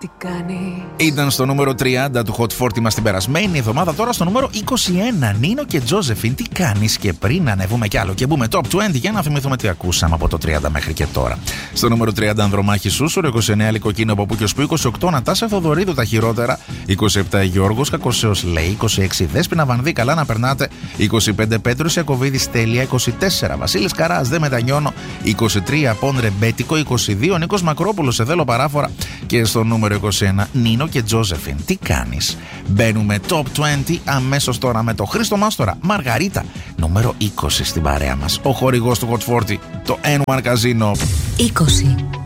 Τι κάνει. Ήταν στο νούμερο 30 του Hot 40 μας την περασμένη εβδομάδα. Τώρα στο νούμερο 21. Νίνο και Τζόζεφιν. Τι κάνεις? Και πριν ανεβούμε κι άλλο και μπούμε top 20 για να θυμηθούμε τι ακούσαμε από το 30 μέχρι και τώρα. Στο νούμερο 30 Ανδρομάχη Σούσουρο. 29 Λυκοκίνο από Πού και 28 Νατάσα Θοδωρίδου τα χειρότερα. 27 Γιώργος Κακοσέος λέει. 26 Δέσποινα Βανδύ καλά να περνάτε. 25 Πέτρος Ιακωβίδης τέλεια. 24 Βασίλης Καράς δεν μετανιώνω. 23 Πόν Ρεμπέτικο. 22 Νίκος Μακρόπουλος σε θέλω παράφορα. Και στο νούμερο 21 Νίνο και Τζόζεφιν. Τι κάνεις? Μπαίνουμε top 20 αμέσως τώρα με το Χρήστο Μάστορα. Μαργαρίτα νούμερο 20 στην παρέα μας. Ο χορηγός του Hot 40 το N1 Casino. 20.